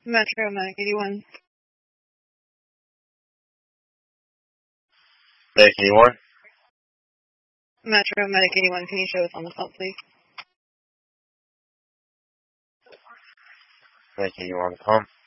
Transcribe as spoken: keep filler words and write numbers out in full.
Metro Medic eighty-one. Medic eighty-one? Metro Medic eighty-one, can you show us on the phone, please? Medic eighty-one, come.